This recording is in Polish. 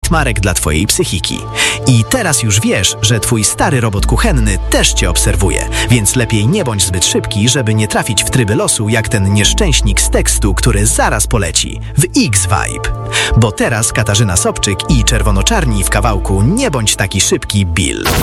smarek dla twojej psychiki. I teraz już wiesz, że twój stary robot kuchenny też cię obserwuje, więc lepiej nie bądź zbyt szybki, żeby nie trafić w tryby losu jak ten nieszczęśnik z tekstu, który zaraz poleci w X-Vibe. Bo teraz Katarzyna Sobczyk i Czerwonoczarni w kawałku Nie bądź taki szybki, Bill.